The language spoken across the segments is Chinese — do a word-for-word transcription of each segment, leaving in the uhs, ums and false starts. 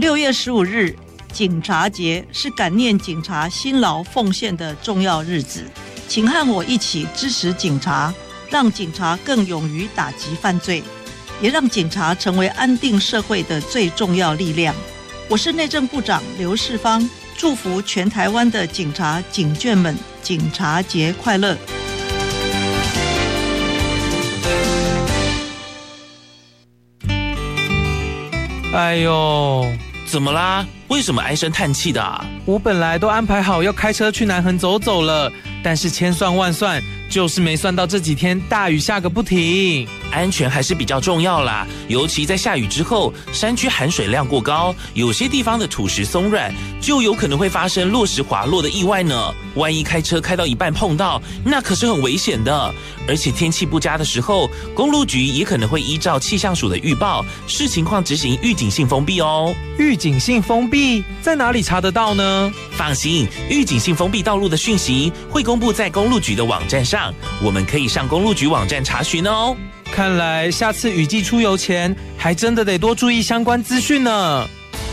六月十五日，警察节是感念警察辛劳奉献的重要日子，请和我一起支持警察，让警察更勇于打击犯罪，也让警察成为安定社会的最重要力量。我是内政部长刘世芳，祝福全台湾的警察警眷们警察节快乐。 哎呦， 怎么啦？为什么唉声叹气的啊？ 我本来都安排好要开车去南横走走了，但是千算万算，就是没算到这几天大雨下个不停。 安全还是比较重要啦，尤其在下雨之后，山区含水量过高，有些地方的土石松软，就有可能会发生落石滑落的意外呢。万一开车开到一半碰到，那可是很危险的。而且天气不佳的时候，公路局也可能会依照气象署的预报，视情况执行预警性封闭哦。 预警性封闭在哪里查得到呢？ 放心，预警性封闭道路的讯息会公布在公路局的网站上，我们可以上公路局网站查询哦。 看来下次雨季出游前，还真的得多注意相关资讯呢。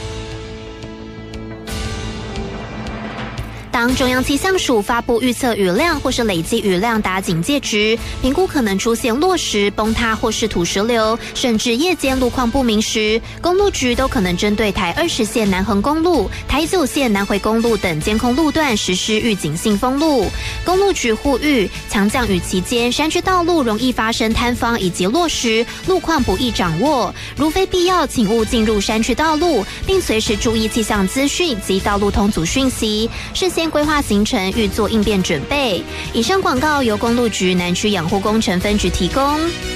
当中央气象署发布预测雨量或是累积雨量达警戒值，评估可能出现落石、崩塌或是土石流，甚至夜间路况不明时，公路局都可能针对台二十线南横公路、台九线南回公路等监控路段实施预警性封路。公路局呼吁，强降雨期间山区道路容易发生坍方以及落石，路况不易掌握，如非必要，请勿进入山区道路，并随时注意气象资讯及道路通阻讯息，事先规划行程，预做应变准备。以上广告由公路局南区养护工程分局提供。